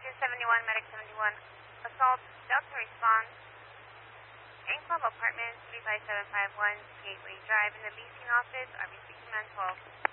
Engine 71, Medic 71. Assault, Delta response. Inn Club Apartments, 35751, Gateway Drive, in the leasing office, RBC Command 12.